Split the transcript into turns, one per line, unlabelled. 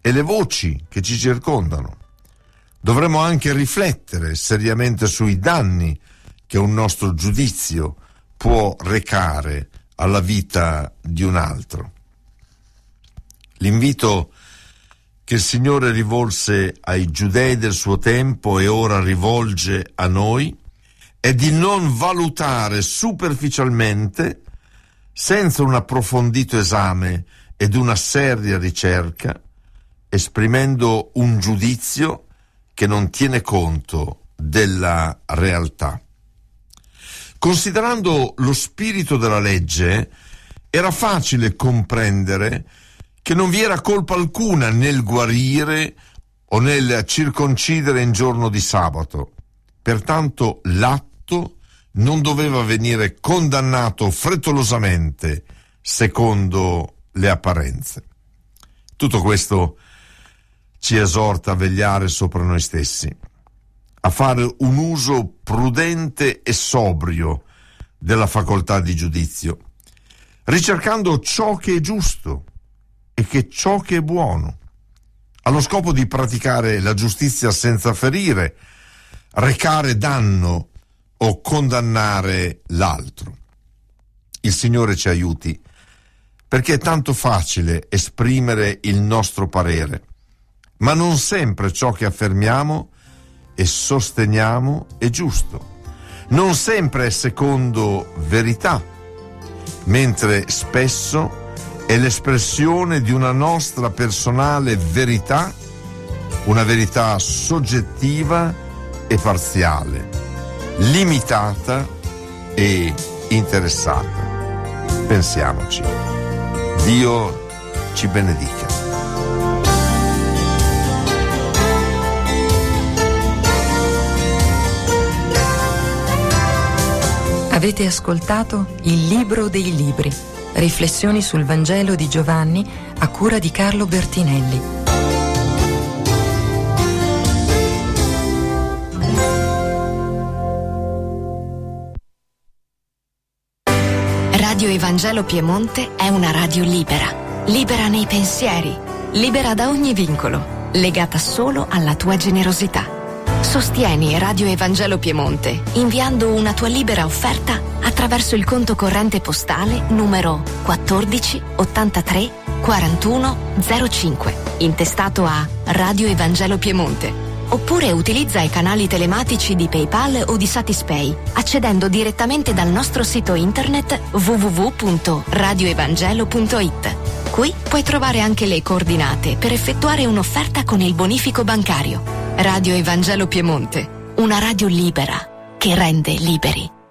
e le voci che ci circondano. Dovremmo anche riflettere seriamente sui danni che un nostro giudizio può recare alla vita di un altro. L'invito che il Signore rivolse ai giudei del suo tempo e ora rivolge a noi è di non valutare superficialmente, senza un approfondito esame ed una seria ricerca, esprimendo un giudizio che non tiene conto della realtà. Considerando lo spirito della legge, era facile comprendere che non vi era colpa alcuna nel guarire o nel circoncidere in giorno di sabato. Pertanto l'atto non doveva venire condannato frettolosamente secondo le apparenze. Tutto questo ci esorta a vegliare sopra noi stessi, a fare un uso prudente e sobrio della facoltà di giudizio, ricercando ciò che è giusto e che ciò che è buono, allo scopo di praticare la giustizia senza ferire, recare danno o condannare l'altro. Il Signore ci aiuti, perché è tanto facile esprimere il nostro parere, ma non sempre ciò che affermiamo e sosteniamo è giusto, non sempre è secondo verità, mentre spesso è l'espressione di una nostra personale verità, una verità soggettiva e parziale, limitata e interessata. Pensiamoci. Dio ci benedica.
Avete ascoltato Il Libro dei Libri, riflessioni sul Vangelo di Giovanni a cura di Carlo Bertinelli.
Radio Evangelo Piemonte è una radio libera, libera nei pensieri, libera da ogni vincolo, legata solo alla tua generosità. Sostieni Radio Evangelo Piemonte inviando una tua libera offerta attraverso il conto corrente postale numero 14 83 41 05, intestato a Radio Evangelo Piemonte. Oppure utilizza i canali telematici di PayPal o di Satispay, accedendo direttamente dal nostro sito internet www.radioevangelo.it. Qui puoi trovare anche le coordinate per effettuare un'offerta con il bonifico bancario. Radio Evangelo Piemonte, una radio libera che rende liberi.